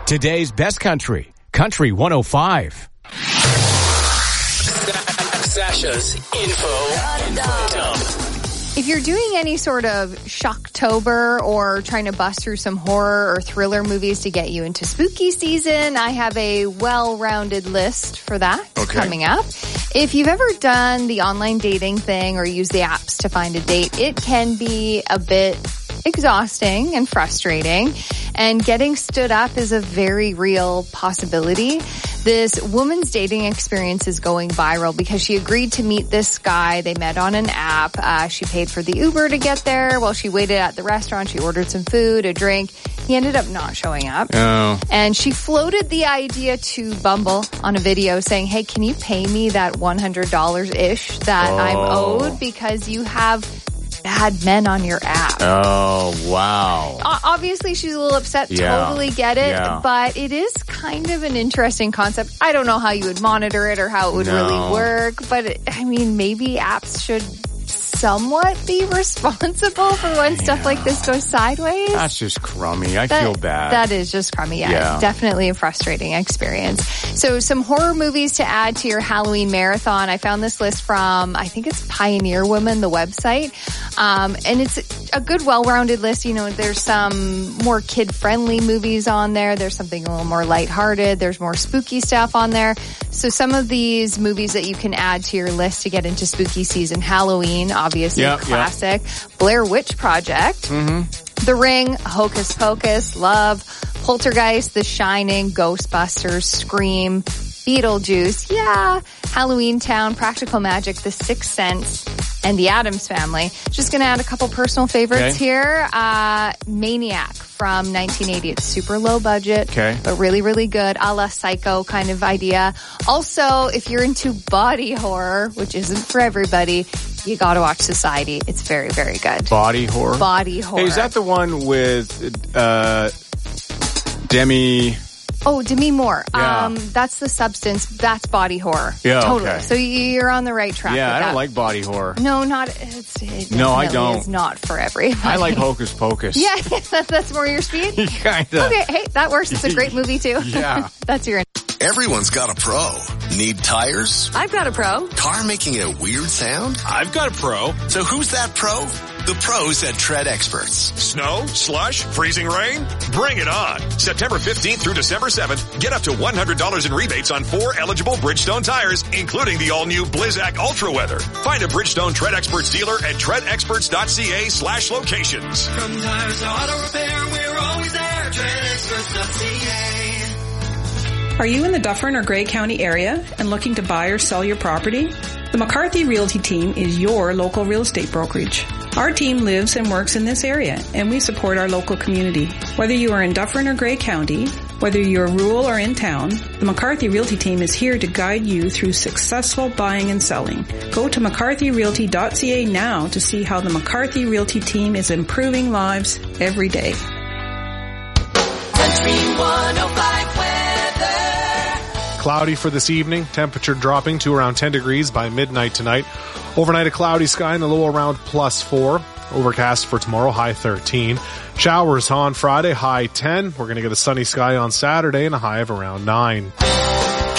Today's best country, Country 105. Sasha's info dump. If you're doing any sort of Shocktober or trying to bust through some horror or thriller movies to get you into spooky season, I have a well-rounded list for that coming up. If you've ever done the online dating thing or used the apps to find a date, it can be a bit exhausting and frustrating, and getting stood up is a very real possibility. This woman's dating experience is going viral because she agreed to meet this guy. They met on an app. She paid for the Uber to get there. While she waited at the restaurant, she ordered some food, a drink. He ended up not showing up. Oh. And she floated the idea to Bumble on a video saying, hey, can you pay me that $100-ish that I'm owed because you have bad men on your app? Oh, wow. Obviously, she's a little upset. Yeah. Totally get it. Yeah. But it is kind of an interesting concept. I don't know how you would monitor it or how it would really work. But, maybe apps should somewhat be responsible for when stuff like this goes sideways. That's just crummy. I feel bad. That is just crummy. Yeah. Definitely a frustrating experience. So some horror movies to add to your Halloween marathon. I found this list from, I think it's Pioneer Woman, the website. And it's a good, well-rounded list. There's some more kid-friendly movies on there. There's something a little more lighthearted. There's more spooky stuff on there. So some of these movies that you can add to your list to get into spooky season: Halloween, obviously, classic. Blair Witch Project. The Ring, Hocus Pocus, Love, Poltergeist, The Shining, Ghostbusters, Scream, Beetlejuice, Halloween Town, Practical Magic, The Sixth Sense, and The Addams Family. Just going to add a couple personal favorites here. Maniac from 1980. It's super low budget, but really, really good. A la Psycho kind of idea. Also, if you're into body horror, which isn't for everybody, you got to watch Society. It's very, very good. Body horror? Body horror. Hey, is that the one with Demi... Oh, Demi Moore. Yeah. That's The Substance. That's body horror. Yeah, totally. okay. So you're on the right track. Yeah, with I that. don't like body horror. No, it No, I definitely don't. is not for everybody. I like Hocus Pocus. Yeah, that's more your speed. Kinda. Okay, hey, that works. It's a great movie too. Yeah. That's your. Everyone's got a pro. Need tires? I've got a pro. Car making a weird sound? I've got a pro. So who's that pro? The pros at Tread Experts. Snow, slush, freezing rain? Bring it on. September 15th through December 7th, get up to $100 in rebates on 4 eligible Bridgestone tires, including the all-new Blizzak Ultra Weather. Find a Bridgestone Tread Experts dealer at treadexperts.ca/locations. From tires to auto repair, we're always there. treadexperts.ca. Are you in the Dufferin or Grey County area and looking to buy or sell your property? The McCarthy Realty team is your local real estate brokerage. Our team lives and works in this area, and we support our local community. Whether you are in Dufferin or Grey County, whether you're rural or in town, the McCarthy Realty team is here to guide you through successful buying and selling. Go to mccarthyrealty.ca now to see how the McCarthy Realty team is improving lives every day. Country 105 weather. Cloudy for this evening, temperature dropping to around 10 degrees by midnight tonight. Overnight, a cloudy sky and the low around +4. Overcast for tomorrow, high 13. Showers on Friday, high 10. We're going to get a sunny sky on Saturday and a high of around 9.